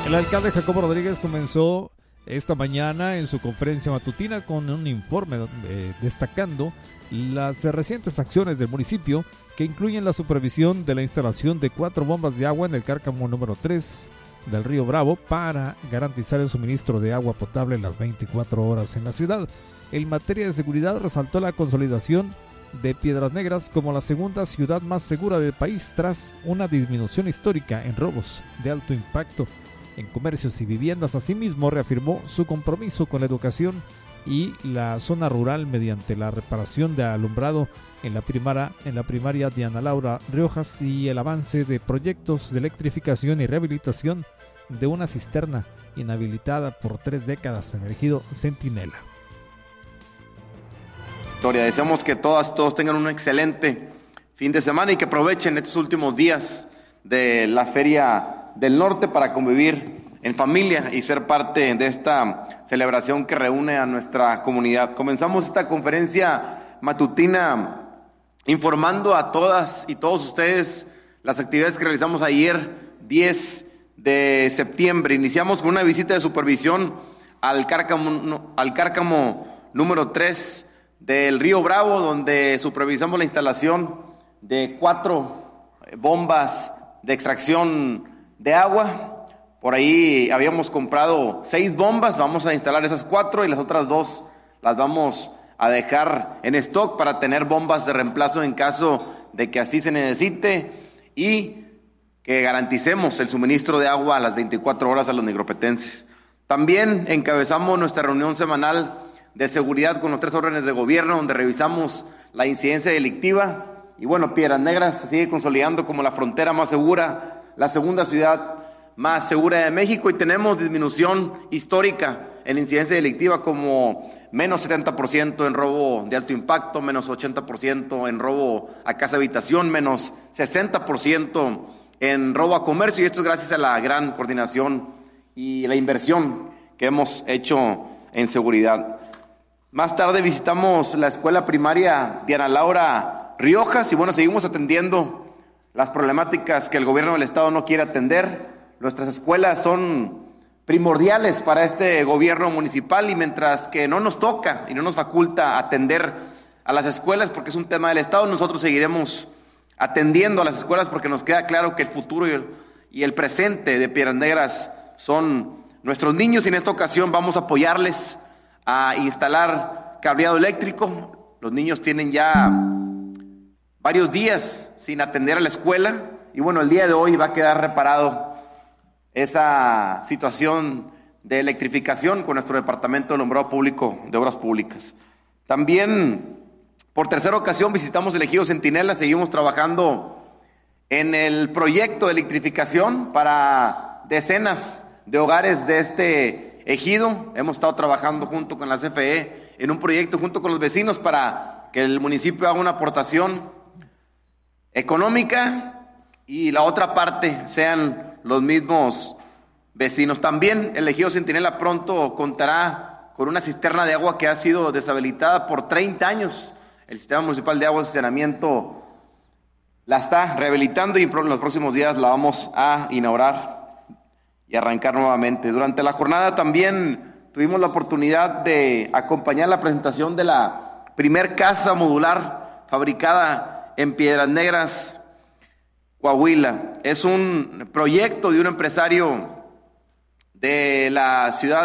El alcalde Jacobo Rodríguez comenzó esta mañana en su conferencia matutina con un informe destacando las recientes acciones del municipio que incluyen la supervisión de la instalación de 4 bombas de agua en el cárcamo número 3 del río Bravo para garantizar el suministro de agua potable las 24 horas en la ciudad. En materia de seguridad resaltó la consolidación de Piedras Negras como la segunda ciudad más segura del país tras una disminución histórica en robos de alto impacto en comercios y viviendas. Asimismo, reafirmó su compromiso con la educación y la zona rural mediante la reparación de alumbrado en la primaria Diana Laura Riojas y el avance de proyectos de electrificación y rehabilitación de una cisterna inhabilitada por 3 décadas en el ejido Centinela. Deseamos que todos tengan un excelente fin de semana y que aprovechen estos últimos días de la Feria del Norte para convivir en familia y ser parte de esta celebración que reúne a nuestra comunidad. Comenzamos esta conferencia matutina informando a todas y todos ustedes las actividades que realizamos ayer, 10 de septiembre. Iniciamos con una visita de supervisión al cárcamo número 3 del río Bravo, donde supervisamos la instalación de 4 bombas de extracción de agua. Por ahí habíamos comprado 6 bombas, vamos a instalar esas 4 y las otras 2 las vamos a dejar en stock para tener bombas de reemplazo en caso de que así se necesite y que garanticemos el suministro de agua a las 24 horas a los negropetenses. También encabezamos nuestra reunión semanal de seguridad con los 3 órdenes de gobierno, donde revisamos la incidencia delictiva. Y bueno, Piedras Negras se sigue consolidando como la frontera más segura, la segunda ciudad más segura de México, y tenemos disminución histórica en la incidencia delictiva, como menos 70% en robo de alto impacto, menos 80% en robo a casa habitación, menos 60% en robo a comercio, y esto es gracias a la gran coordinación y la inversión que hemos hecho en seguridad. Más tarde visitamos la escuela primaria Diana Laura Riojas y bueno, seguimos atendiendo las problemáticas que el gobierno del estado no quiere atender. Nuestras escuelas son primordiales para este gobierno municipal y mientras que no nos toca y no nos faculta atender a las escuelas porque es un tema del estado, nosotros seguiremos atendiendo a las escuelas porque nos queda claro que el futuro y el presente de Piedras Negras son nuestros niños y en esta ocasión vamos a apoyarles a instalar cableado eléctrico. Los niños tienen ya varios días sin atender a la escuela y bueno, el día de hoy va a quedar reparado esa situación de electrificación con nuestro departamento de alumbrado público de obras públicas. También por tercera ocasión visitamos el ejido Centinela, seguimos trabajando en el proyecto de electrificación para decenas de hogares de este ejido. Hemos estado trabajando junto con la CFE en un proyecto junto con los vecinos para que el municipio haga una aportación económica y la otra parte sean los mismos vecinos. También el ejido Centinela pronto contará con una cisterna de agua que ha sido deshabilitada por 30 años. El Sistema Municipal de Agua y Saneamiento la está rehabilitando y en los próximos días la vamos a inaugurar y arrancar nuevamente. Durante la jornada también tuvimos la oportunidad de acompañar la presentación de la primer casa modular fabricada en Piedras Negras, Coahuila. Es un proyecto de un empresario de la ciudad